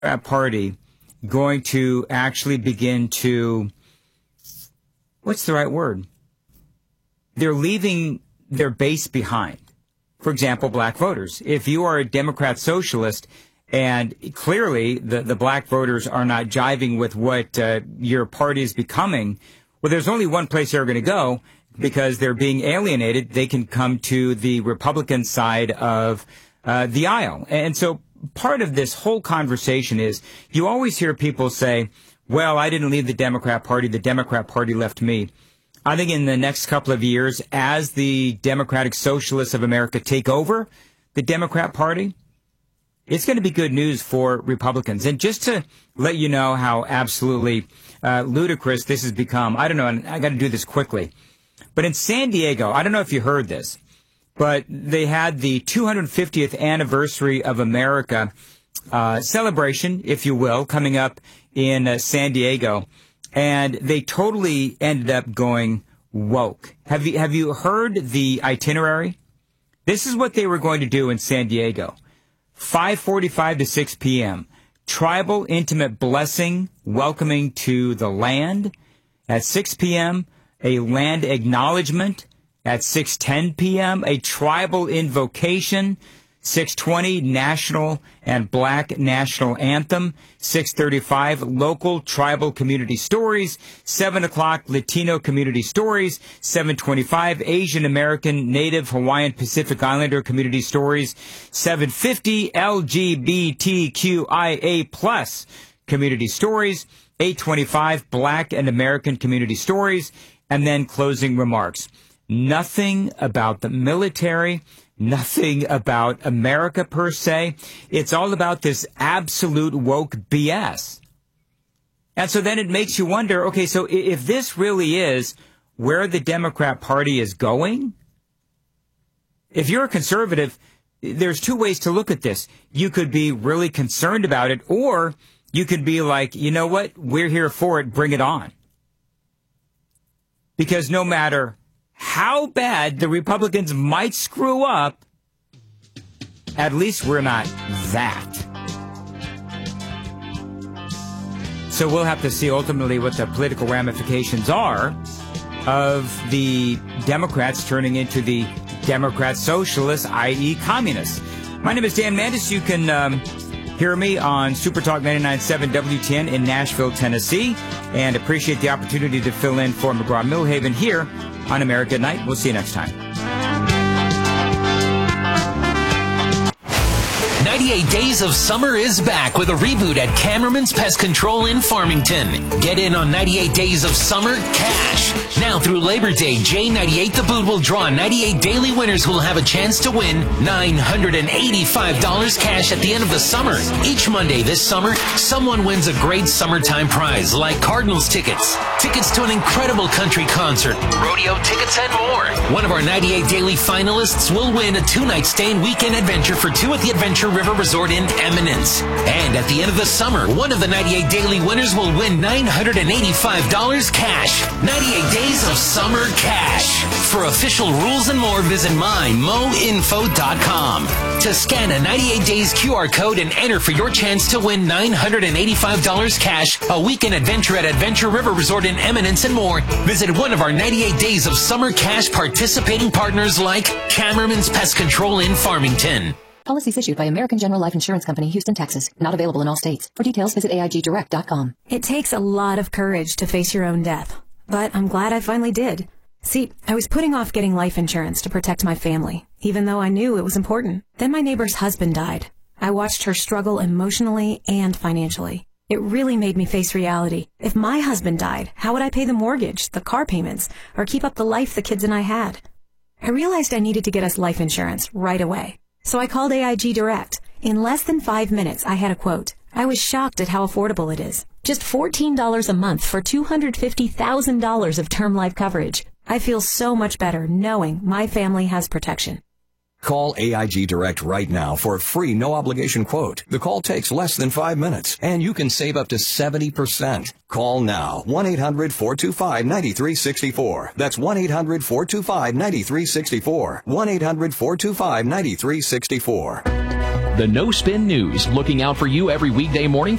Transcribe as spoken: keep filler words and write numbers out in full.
Democrat Party going to actually begin to, what's the right word? They're leaving their base behind. For example, black voters. If you are a Democrat socialist and clearly the, the black voters are not jiving with what uh, your party is becoming, well, there's only one place they're going to go because they're being alienated. They can come to the Republican side of uh, the aisle. And so part of this whole conversation is you always hear people say, well, I didn't leave the Democrat Party. The Democrat Party left me. I think in the next couple of years, as the Democratic Socialists of America take over the Democrat Party, it's going to be good news for Republicans. And just to let you know how absolutely uh, ludicrous this has become, I don't know, and I got to do this quickly. But in San Diego, I don't know if you heard this, but they had the two hundred fiftieth anniversary of America uh, celebration, if you will, coming up in uh, San Diego. And they totally ended up going woke. Have you, have you heard the itinerary? This is what they were going to do in San Diego. five forty-five to six p.m. Tribal intimate blessing, welcoming to the land. At six p.m., a land acknowledgement. At six ten p.m., a tribal invocation. six twenty, national and black national anthem. six thirty-five, local tribal community stories. seven o'clock, Latino community stories. seven twenty-five, Asian American, Native, Hawaiian, Pacific Islander community stories. seven fifty, L G B T Q I A plus community stories. eight twenty-five, Black and American community stories. And then closing remarks. Nothing about the military. Nothing about America per se. It's all about this absolute woke B S. And so then it makes you wonder, okay, so if this really is where the Democrat Party is going, if you're a conservative, there's two ways to look at this. You could be really concerned about it, or you could be like, you know what, we're here for it, bring it on. Because no matter how bad the Republicans might screw up, at least we're not that. So we'll have to see ultimately what the political ramifications are of the Democrats turning into the Democrat Socialists, that is communists. My name is Dan Mandis. You can um, hear me on Super Talk ninety-nine point seven W T N in Nashville, Tennessee, and appreciate the opportunity to fill in for McGraw-Milhaven here on America at Night. We'll see you next time. ninety-eight Days of Summer is back with a reboot at Cameraman's Pest Control in Farmington. Get in on ninety-eight Days of Summer cash. Now through Labor Day, J ninety-eight The Boot will draw ninety-eight daily winners who will have a chance to win nine hundred eighty-five dollars cash at the end of the summer. Each Monday this summer, someone wins a great summertime prize like Cardinals tickets, tickets to an incredible country concert, rodeo tickets, and more. One of our ninety-eight daily finalists will win a two-night stay and weekend adventure for two at the Adventure River Resort in Eminence. And at the end of the summer, one of the ninety-eight daily winners will win nine hundred eighty-five dollars cash. ninety-eight Days of Summer cash. For official rules and more, visit my mo info dot com. To scan a ninety-eight days Q R code and enter for your chance to win nine hundred eighty-five dollars cash, a weekend adventure at Adventure River Resort in Eminence, and more, visit one of our ninety-eight Days of Summer cash participating partners like Cameraman's Pest Control in Farmington. Policies issued by American General Life Insurance Company, Houston, Texas. Not available in all states. For details, visit A I G direct dot com. It takes a lot of courage to face your own death, but I'm glad I finally did. See, I was putting off getting life insurance to protect my family, even though I knew it was important. Then my neighbor's husband died. I watched her struggle emotionally and financially. It really made me face reality. If my husband died, how would I pay the mortgage, the car payments, or keep up the life the kids and I had? I realized I needed to get us life insurance right away. So I called A I G Direct. In less than five minutes, I had a quote. I was shocked at how affordable it is. Just fourteen dollars a month for two hundred fifty thousand dollars of term life coverage. I feel so much better knowing my family has protection. Call A I G Direct right now for a free no-obligation quote. The call takes less than five minutes, and you can save up to seventy percent. Call now, one eight hundred four two five nine three six four. That's one eight hundred four two five nine three six four. one eight hundred four two five nine three six four. The No Spin News, looking out for you every weekday morning